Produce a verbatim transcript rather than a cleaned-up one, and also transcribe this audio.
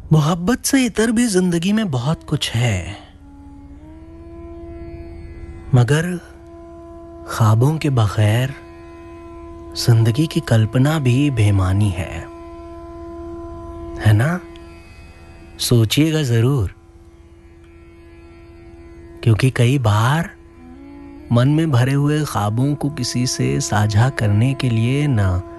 मोहब्बत से इतर भी जिंदगी में बहुत कुछ है, मगर ख्वाबों के बगैर जिंदगी की कल्पना भी बेमानी है है ना? सोचिएगा जरूर, क्योंकि कई बार मन में भरे हुए ख्वाबों को किसी से साझा करने के लिए ना